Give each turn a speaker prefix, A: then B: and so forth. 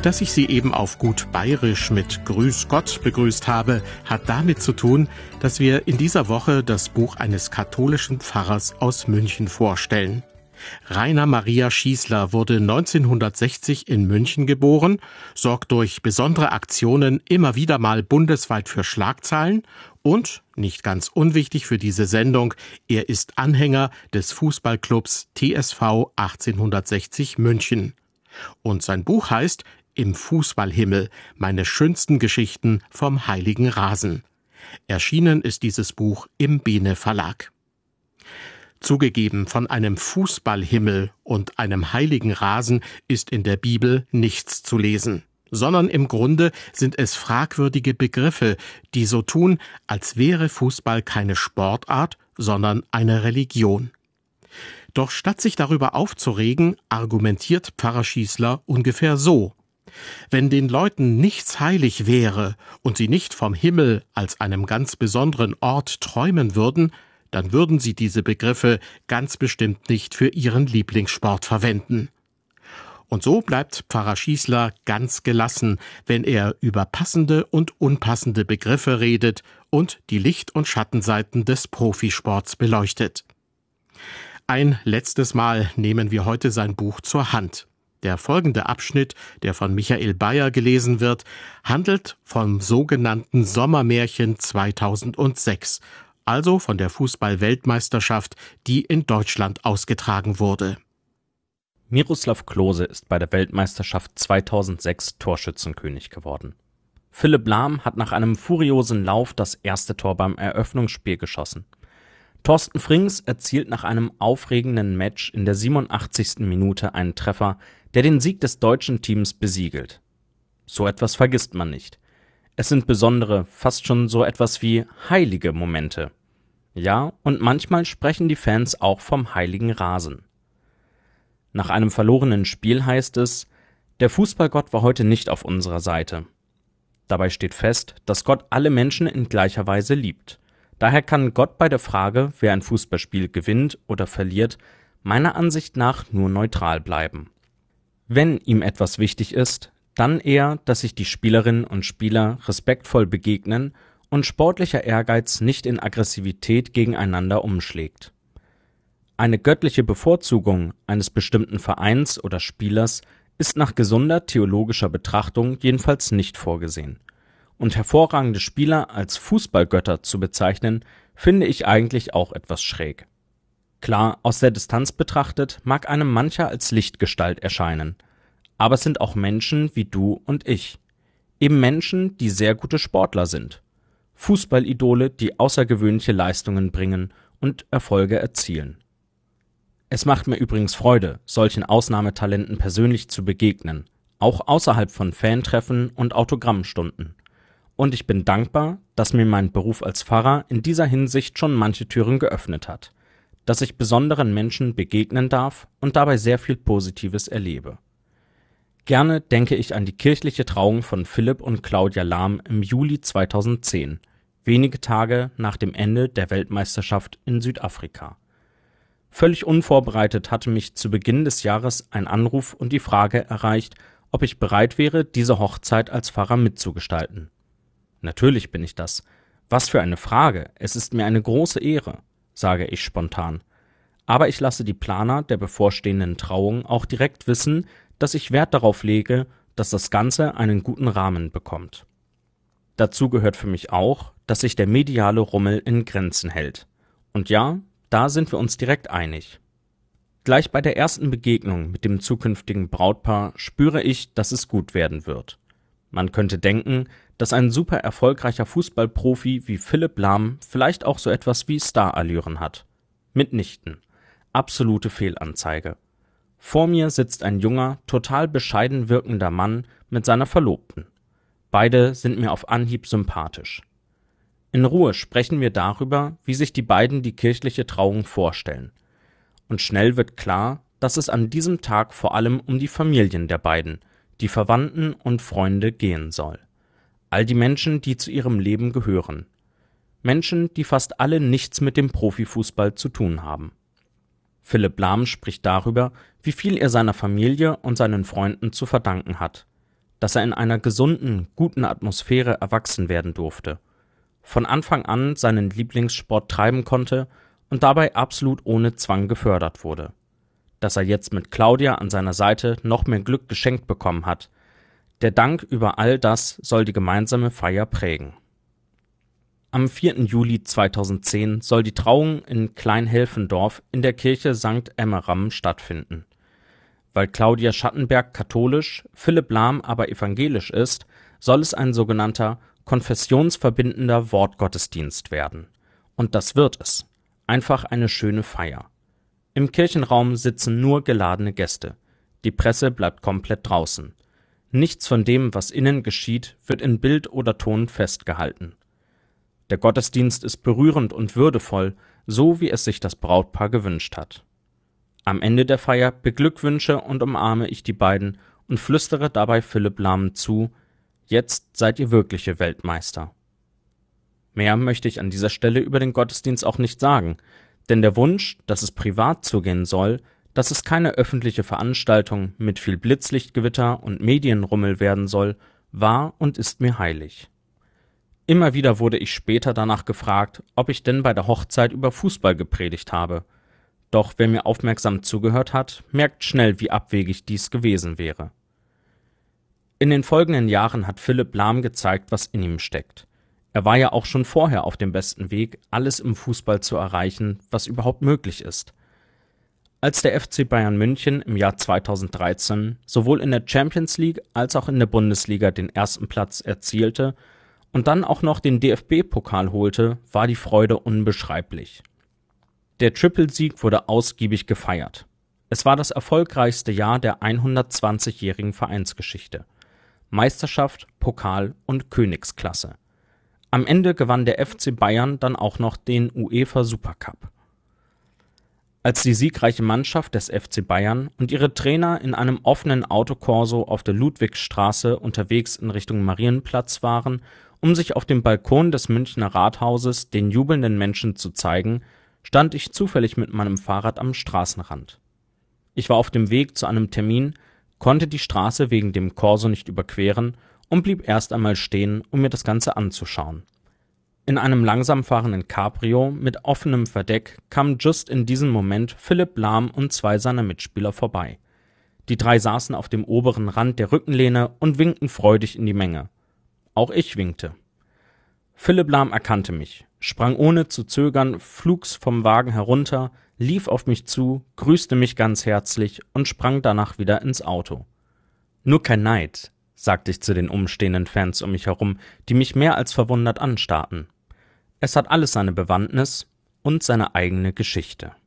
A: Dass ich Sie eben auf gut Bayerisch mit Grüß Gott begrüßt habe, hat damit zu tun, dass wir in dieser Woche das Buch eines katholischen Pfarrers aus München vorstellen. Rainer Maria Schießler wurde 1960 in München geboren, sorgt durch besondere Aktionen immer wieder mal bundesweit für Schlagzeilen und, nicht ganz unwichtig für diese Sendung, er ist Anhänger des Fußballclubs TSV 1860 München. Und sein Buch heißt »Im Fußballhimmel – meine schönsten Geschichten vom heiligen Rasen«. Erschienen ist dieses Buch im Bene Verlag. Zugegeben, von einem Fußballhimmel und einem heiligen Rasen ist in der Bibel nichts zu lesen, sondern im Grunde sind es fragwürdige Begriffe, die so tun, als wäre Fußball keine Sportart, sondern eine Religion. Doch statt sich darüber aufzuregen, argumentiert Pfarrer Schießler ungefähr so: Wenn den Leuten nichts heilig wäre und sie nicht vom Himmel als einem ganz besonderen Ort träumen würden, dann würden sie diese Begriffe ganz bestimmt nicht für ihren Lieblingssport verwenden. Und so bleibt Pfarrer Schießler ganz gelassen, wenn er über passende und unpassende Begriffe redet und die Licht- und Schattenseiten des Profisports beleuchtet. Ein letztes Mal nehmen wir heute sein Buch zur Hand. Der folgende Abschnitt, der von Michael Bayer gelesen wird, handelt vom sogenannten Sommermärchen 2006, also von der Fußball-Weltmeisterschaft, die in Deutschland ausgetragen wurde.
B: Miroslav Klose ist bei der Weltmeisterschaft 2006 Torschützenkönig geworden. Philipp Lahm hat nach einem furiosen Lauf das erste Tor beim Eröffnungsspiel geschossen. Thorsten Frings erzielt nach einem aufregenden Match in der 87. Minute einen Treffer, der den Sieg des deutschen Teams besiegelt. So etwas vergisst man nicht. Es sind besondere, fast schon so etwas wie heilige Momente. Ja, und manchmal sprechen die Fans auch vom heiligen Rasen. Nach einem verlorenen Spiel heißt es: Der Fußballgott war heute nicht auf unserer Seite. Dabei steht fest, dass Gott alle Menschen in gleicher Weise liebt. Daher kann Gott bei der Frage, wer ein Fußballspiel gewinnt oder verliert, meiner Ansicht nach nur neutral bleiben. Wenn ihm etwas wichtig ist, dann eher, dass sich die Spielerinnen und Spieler respektvoll begegnen und sportlicher Ehrgeiz nicht in Aggressivität gegeneinander umschlägt. Eine göttliche Bevorzugung eines bestimmten Vereins oder Spielers ist nach gesunder theologischer Betrachtung jedenfalls nicht vorgesehen. Und hervorragende Spieler als Fußballgötter zu bezeichnen, finde ich eigentlich auch etwas schräg. Klar, aus der Distanz betrachtet mag einem mancher als Lichtgestalt erscheinen, aber es sind auch Menschen wie du und ich. Eben Menschen, die sehr gute Sportler sind. Fußballidole, die außergewöhnliche Leistungen bringen und Erfolge erzielen. Es macht mir übrigens Freude, solchen Ausnahmetalenten persönlich zu begegnen, auch außerhalb von Fantreffen und Autogrammstunden. Und ich bin dankbar, dass mir mein Beruf als Pfarrer in dieser Hinsicht schon manche Türen geöffnet hat, dass ich besonderen Menschen begegnen darf und dabei sehr viel Positives erlebe. Gerne denke ich an die kirchliche Trauung von Philipp und Claudia Lahm im Juli 2010, wenige Tage nach dem Ende der Weltmeisterschaft in Südafrika. Völlig unvorbereitet hatte mich zu Beginn des Jahres ein Anruf und die Frage erreicht, ob ich bereit wäre, diese Hochzeit als Pfarrer mitzugestalten. Natürlich bin ich das. Was für eine Frage, es ist mir eine große Ehre, sage ich spontan. Aber ich lasse die Planer der bevorstehenden Trauung auch direkt wissen, dass ich Wert darauf lege, dass das Ganze einen guten Rahmen bekommt. Dazu gehört für mich auch, dass sich der mediale Rummel in Grenzen hält. Und ja, da sind wir uns direkt einig. Gleich bei der ersten Begegnung mit dem zukünftigen Brautpaar spüre ich, dass es gut werden wird. Man könnte denken, dass ein super erfolgreicher Fußballprofi wie Philipp Lahm vielleicht auch so etwas wie Starallüren hat. Mitnichten. Absolute Fehlanzeige. Vor mir sitzt ein junger, total bescheiden wirkender Mann mit seiner Verlobten. Beide sind mir auf Anhieb sympathisch. In Ruhe sprechen wir darüber, wie sich die beiden die kirchliche Trauung vorstellen. Und schnell wird klar, dass es an diesem Tag vor allem um die Familien der beiden, die Verwandten und Freunde gehen soll. All die Menschen, die zu ihrem Leben gehören. Menschen, die fast alle nichts mit dem Profifußball zu tun haben. Philipp Lahm spricht darüber, wie viel er seiner Familie und seinen Freunden zu verdanken hat. dass er in einer gesunden, guten Atmosphäre erwachsen werden durfte, von Anfang an seinen Lieblingssport treiben konnte und dabei absolut ohne Zwang gefördert wurde. Dass er jetzt mit Claudia an seiner Seite noch mehr Glück geschenkt bekommen hat. Der Dank über all das soll die gemeinsame Feier prägen. Am 4. Juli 2010 soll die Trauung in Kleinhelfendorf in der Kirche St. Emmeram stattfinden. Weil Claudia Schattenberg katholisch, Philipp Lahm aber evangelisch ist, soll es ein sogenannter konfessionsverbindender Wortgottesdienst werden. Und das wird es. Einfach eine schöne Feier. Im Kirchenraum sitzen nur geladene Gäste. Die Presse bleibt komplett draußen. Nichts von dem, was innen geschieht, wird in Bild oder Ton festgehalten. Der Gottesdienst ist berührend und würdevoll, so wie es sich das Brautpaar gewünscht hat. Am Ende der Feier beglückwünsche und umarme ich die beiden und flüstere dabei Philipp Lahm zu: Jetzt seid ihr wirkliche Weltmeister. Mehr möchte ich an dieser Stelle über den Gottesdienst auch nicht sagen, denn der Wunsch, dass es privat zugehen soll, dass es keine öffentliche Veranstaltung mit viel Blitzlichtgewitter und Medienrummel werden soll, war und ist mir heilig. Immer wieder wurde ich später danach gefragt, ob ich denn bei der Hochzeit über Fußball gepredigt habe. Doch wer mir aufmerksam zugehört hat, merkt schnell, wie abwegig dies gewesen wäre. In den folgenden Jahren hat Philipp Lahm gezeigt, was in ihm steckt. Er war ja auch schon vorher auf dem besten Weg, alles im Fußball zu erreichen, was überhaupt möglich ist. Als der FC Bayern München im Jahr 2013 sowohl in der Champions League als auch in der Bundesliga den ersten Platz erzielte und dann auch noch den DFB-Pokal holte, war die Freude unbeschreiblich. Der Triple-Sieg wurde ausgiebig gefeiert. Es war das erfolgreichste Jahr der 120-jährigen Vereinsgeschichte. Meisterschaft, Pokal und Königsklasse. Am Ende gewann der FC Bayern dann auch noch den UEFA Supercup. Als die siegreiche Mannschaft des FC Bayern und ihre Trainer in einem offenen Autokorso auf der Ludwigstraße unterwegs in Richtung Marienplatz waren, um sich auf dem Balkon des Münchner Rathauses den jubelnden Menschen zu zeigen, stand ich zufällig mit meinem Fahrrad am Straßenrand. Ich war auf dem Weg zu einem Termin, konnte die Straße wegen dem Korso nicht überqueren und blieb erst einmal stehen, um mir das Ganze anzuschauen. In einem langsam fahrenden Cabrio mit offenem Verdeck kamen just in diesem Moment Philipp Lahm und zwei seiner Mitspieler vorbei. Die drei saßen auf dem oberen Rand der Rückenlehne und winkten freudig in die Menge. Auch ich winkte. Philipp Lahm erkannte mich, sprang ohne zu zögern flugs vom Wagen herunter, lief auf mich zu, grüßte mich ganz herzlich und sprang danach wieder ins Auto. Nur kein Neid, sagte ich zu den umstehenden Fans um mich herum, die mich mehr als verwundert anstarrten. Es hat alles seine Bewandtnis und seine eigene Geschichte.